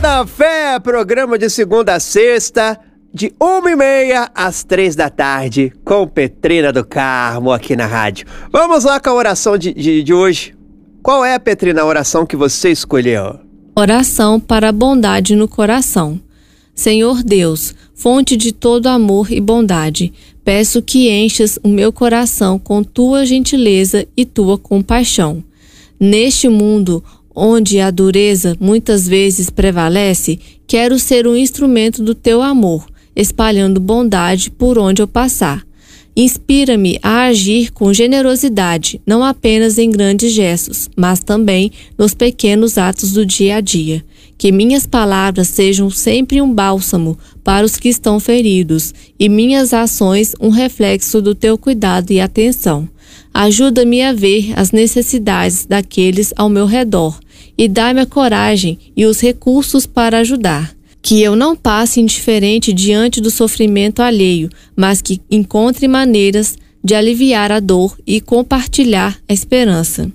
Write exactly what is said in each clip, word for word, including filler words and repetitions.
da Fé, programa de segunda a sexta, de uma e meia às três da tarde, com Petrina do Carmo aqui na rádio. Vamos lá com a oração de, de, de hoje. Qual é, Petrina, a oração que você escolheu? Oração para a bondade no coração. Senhor Deus, fonte de todo amor e bondade, peço que enchas o meu coração com tua gentileza e tua compaixão. Neste mundo onde a dureza muitas vezes prevalece, quero ser um instrumento do teu amor, espalhando bondade por onde eu passar. Inspira-me a agir com generosidade, não apenas em grandes gestos, mas também nos pequenos atos do dia a dia. Que minhas palavras sejam sempre um bálsamo para os que estão feridos e minhas ações um reflexo do teu cuidado e atenção. Ajuda-me a ver as necessidades daqueles ao meu redor e dá-me a coragem e os recursos para ajudar. Que eu não passe indiferente diante do sofrimento alheio, mas que encontre maneiras de aliviar a dor e compartilhar a esperança.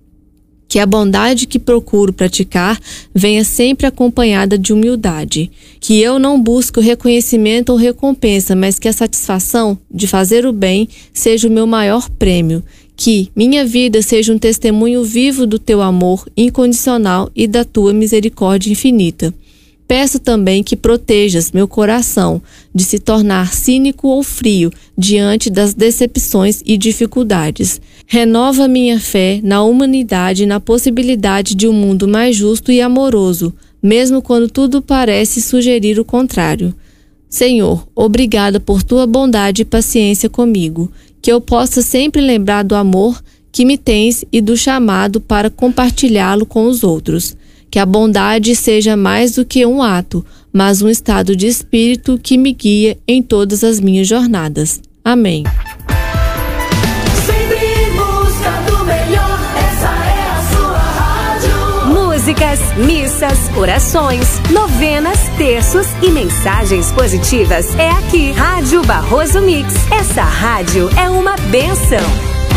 Que a bondade que procuro praticar venha sempre acompanhada de humildade. Que eu não busque o reconhecimento ou recompensa, mas que a satisfação de fazer o bem seja o meu maior prêmio. Que minha vida seja um testemunho vivo do teu amor incondicional e da tua misericórdia infinita. Peço também que protejas meu coração de se tornar cínico ou frio diante das decepções e dificuldades. Renova minha fé na humanidade e na possibilidade de um mundo mais justo e amoroso, mesmo quando tudo parece sugerir o contrário. Senhor, obrigada por tua bondade e paciência comigo, que eu possa sempre lembrar do amor que me tens e do chamado para compartilhá-lo com os outros. Que a bondade seja mais do que um ato, mas um estado de espírito que me guia em todas as minhas jornadas. Amém. Sempre em busca do melhor, essa é a sua rádio. Músicas, missas, orações, novenas, terços e mensagens positivas. É aqui, Rádio Barroso Mix. Essa rádio é uma bênção.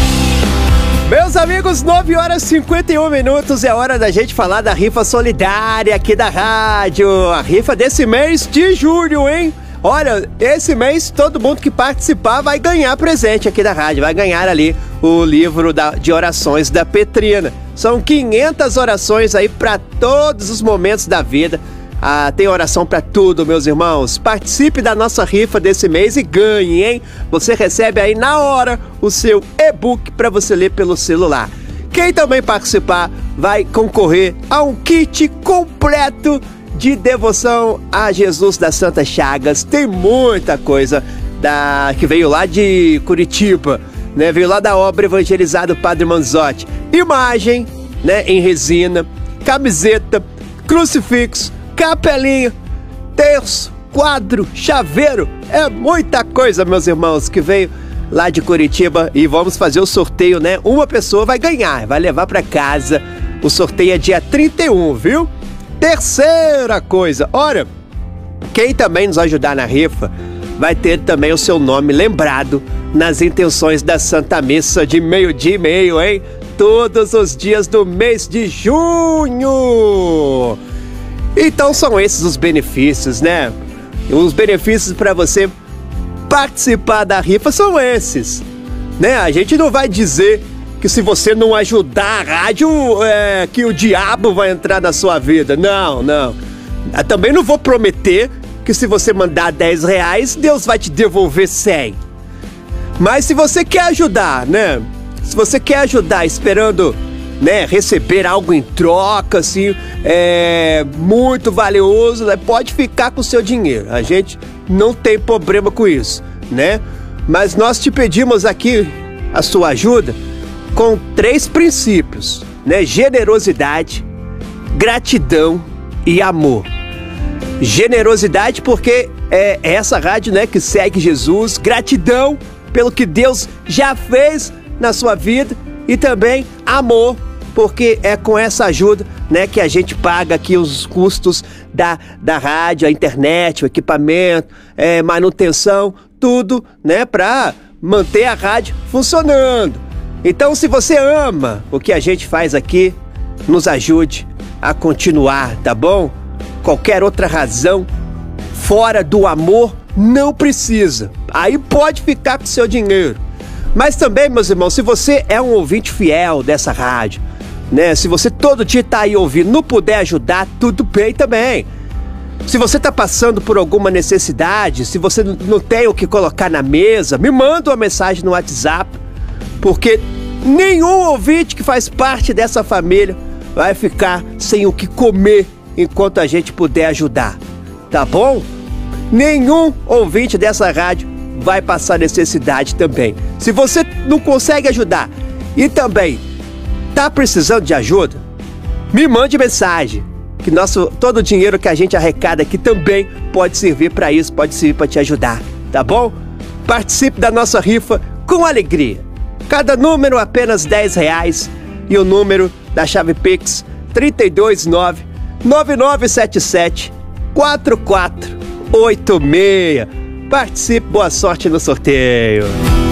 Meus amigos, nove horas e cinquenta e um minutos, é hora da gente falar da rifa solidária aqui da rádio. A rifa desse mês de julho, hein? Olha, esse mês todo mundo que participar vai ganhar presente aqui da rádio. Vai ganhar ali o livro da, de orações da Petrina. São quinhentas orações aí para todos os momentos da vida. Ah, tem oração pra tudo, meus irmãos. Participe da nossa rifa desse mês e ganhe, hein? Você recebe aí na hora o seu e-book pra você ler pelo celular. Quem também participar vai concorrer a um kit completo de devoção a Jesus das Santas Chagas. Tem muita coisa da... que veio lá de Curitiba, né? Veio lá da obra Evangelizado Padre Manzotti. Imagem, né, em resina, camiseta, crucifixo, capelinha, terço, quadro, chaveiro, é muita coisa, meus irmãos, que veio lá de Curitiba e vamos fazer o sorteio, né? Uma pessoa vai ganhar, vai levar para casa. O sorteio é dia trinta e um, viu? Terceira coisa, olha, quem também nos ajudar na rifa vai ter também o seu nome lembrado nas intenções da Santa Missa de meio-dia e meio, hein? Todos os dias do mês de junho. Então são esses os benefícios, né? Os benefícios para você participar da rifa são esses, né? A gente não vai dizer que se você não ajudar a rádio, é, que o diabo vai entrar na sua vida. Não, não. Eu também não vou prometer que se você mandar dez reais, Deus vai te devolver cem. Mas se você quer ajudar, né? Se você quer ajudar esperando, né, receber algo em troca, assim, é muito valioso, né, pode ficar com o seu dinheiro. A gente não tem problema com isso, né? Mas nós te pedimos aqui a sua ajuda com três princípios, né? Generosidade, gratidão e amor. Generosidade porque é essa rádio, né, que segue Jesus. Gratidão pelo que Deus já fez na sua vida. E também amor, porque é com essa ajuda, né, que a gente paga aqui os custos da, da rádio, a internet, o equipamento, é, manutenção, tudo, né, para manter a rádio funcionando. Então, se você ama o que a gente faz aqui, nos ajude a continuar, tá bom? qualquer outra razão fora do amor, não precisa. Aí pode ficar com seu dinheiro. Mas também, meus irmãos, se você é um ouvinte fiel dessa rádio, né? Se você todo dia tá aí ouvindo, não puder ajudar, tudo bem também. Se você tá passando por alguma necessidade, se você não tem o que colocar na mesa, me manda uma mensagem no WhatsApp, porque nenhum ouvinte que faz parte dessa família vai ficar sem o que comer enquanto a gente puder ajudar, tá bom? Nenhum ouvinte dessa rádio vai passar necessidade também. Se você não consegue ajudar e também tá precisando de ajuda, me mande mensagem, que nosso, todo o dinheiro que a gente arrecada aqui também pode servir para isso, pode servir para te ajudar, tá bom? Participe da nossa rifa com alegria. Cada número apenas dez reais e o número da chave Pix três dois nove, nove nove sete sete, quatro quatro oito seis. Participe, boa sorte no sorteio.